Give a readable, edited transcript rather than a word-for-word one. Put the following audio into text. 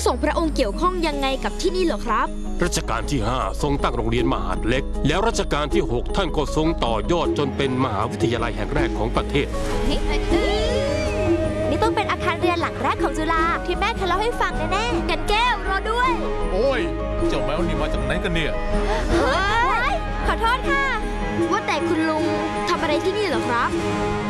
ทรงพระองค์เกี่ยวข้องยังไงกับที่นี่เหรอครับรัชกาลที่ 5ทรงตั้งโรงเรียนมหาดเล็กแล้วรัชกาลที่ 6ท่านก็ทรงต่อยอดจนเป็นมหาวิทยาลัยแห่งแรกของประเทศนี่ต้องเป็นอาคารเรียนหลังแรกของจุฬาที่แม่เคยเล่าให้ฟังแน่ๆกันแก้วรอด้วยโอ้ยเจ้าแมวนี่มาจากไหนกันเนี่ยขอโทษค่ะว่าแต่คุณลุงทำอะไรที่นี่เหรอครับ